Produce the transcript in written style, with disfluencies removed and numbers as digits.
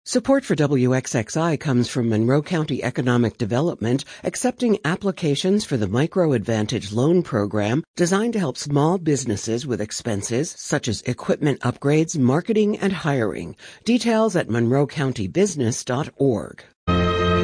Support for WXXI comes from Monroe County Economic Development, accepting applications for the Micro Advantage Loan Program designed to help small businesses with expenses such as equipment upgrades, marketing, and hiring. Details at monroecountybusiness.org.